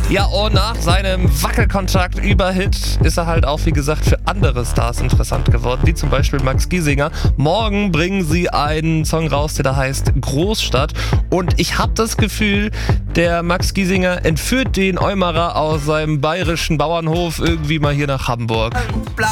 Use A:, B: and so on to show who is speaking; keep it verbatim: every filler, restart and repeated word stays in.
A: Ja, und nach seinem Wackelkontakt über Hit ist er halt auch, wie gesagt, für andere Stars interessant geworden, wie zum Beispiel Max Giesinger. Morgen bringen sie einen Song raus, der da heißt Großstadt. Und ich habe das Gefühl, der Max Giesinger entführt den Eumerer aus seinem bayerischen Bauernhof irgendwie mal hier nach Hamburg.